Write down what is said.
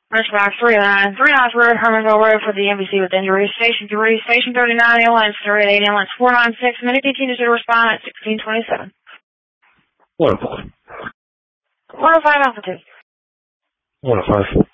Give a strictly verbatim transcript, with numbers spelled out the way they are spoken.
Rushback three nine three nine three Hermanville Road for the M B C with injuries. Station three, Station thirty-nine, ambulance three eight, ambulance four nine six. Minute continues to respond at sixteen twenty-seven. one oh five. one oh five altitude. one oh five.